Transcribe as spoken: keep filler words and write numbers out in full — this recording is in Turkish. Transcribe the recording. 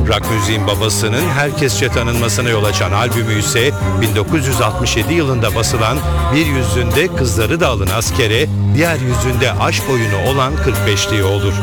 Rock müziğin babasının herkesçe tanınmasına yol açan albümü ise bin dokuz yüz altmış yedi yılında basılan Bir Yüzünde Kızları da Alın Askere, Diğer Yüzünde Aşk Oyunu olan kırk beşliği olur.